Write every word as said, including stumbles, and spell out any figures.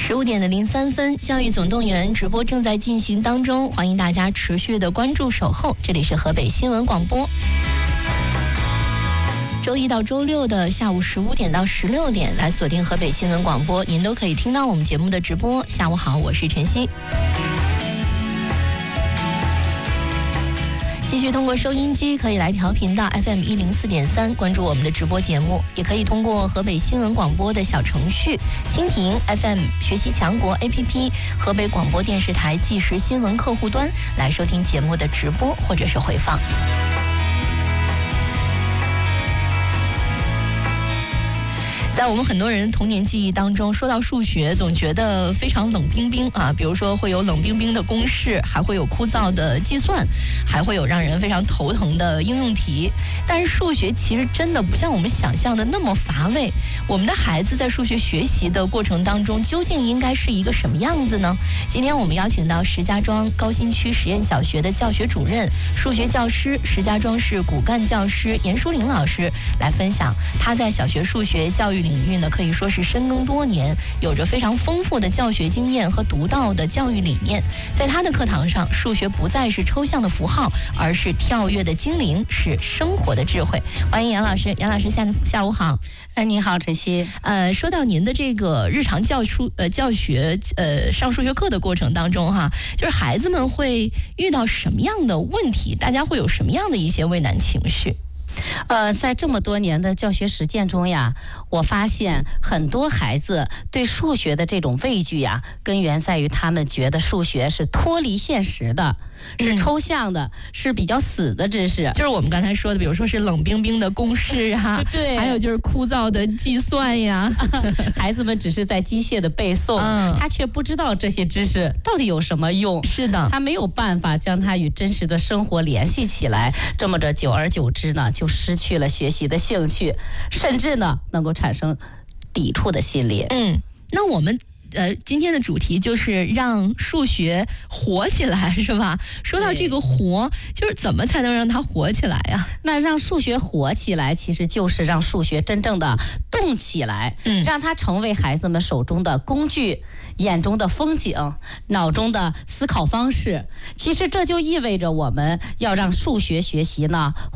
十五点的零三分，教育总动员直播正在进行当中，欢迎大家持续的关注守候，这里是河北新闻广播。周一到周六的下午十五点到十六点来锁定河北新闻广播，您都可以听到我们节目的直播。下午好，我是晨曦。继续通过收音机可以来调频到 F M 一零四点三，关注我们的直播节目，也可以通过河北新闻广播的小程序、蜻蜓 F M、学习强国 A P P、河北广播电视台即时新闻客户端来收听节目的直播或者是回放。在我们很多人童年记忆当中，说到数学总觉得非常冷冰冰啊，比如说会有冷冰冰的公式，还会有枯燥的计算，还会有让人非常头疼的应用题。但是数学其实真的不像我们想象的那么乏味。我们的孩子在数学学习的过程当中，究竟应该是一个什么样子呢？今天我们邀请到石家庄高新区实验小学的教学主任、数学教师、石家庄市骨干教师严淑玲老师来分享他在小学数学教育领域呢，可以说是深耕多年，有着非常丰富的教学经验和独到的教育理念。在他的课堂上，数学不再是抽象的符号，而是跳跃的精灵，是生活的智慧。欢迎杨老师，杨老师下下午好。 哎，你好，晨曦。 呃，说到您的这个日常教书呃教学呃上数学课的过程当中哈，就是孩子们会遇到什么样的问题？大家会有什么样的一些畏难情绪？ 呃，在这么多年的教学实践中呀，我发现很多孩子对数学的这种畏惧呀，根源在于他们觉得数学是脱离现实的，是抽象的，嗯、是比较死的知识。 就是我们刚才说的，比如说是冷冰冰的公式啊， 对， 还有就是枯燥的计算呀。 孩子们只是在机械的背诵，嗯、他却不知道这些知识到底有什么用。 是的， 他没有办法将它与真实的生活联系起来。这么着，久而久之呢，就失去了学习的兴趣，甚至呢能够产生抵触的心理。 嗯，那我们呃今天的主题就是让数学活起来，是吧？说到这个活，就是怎么才能让它活起来呀？ 那让数学活起来，其实就是让数学真正的动起来，嗯，让它成为孩子们手中的工具、眼中的风景、脑中的思考方式。其实这就意味着我们要让数学学习呢